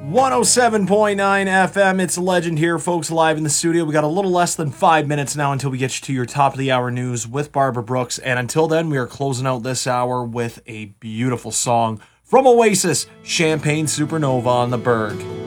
107.9 FM. It's Legend here, folks, live in the studio. We got a little less than 5 minutes now until we get you to your top of the hour news with Barbara Brooks. And until then, we are closing out this hour with a beautiful song from Oasis, Champagne Supernova on the Berg.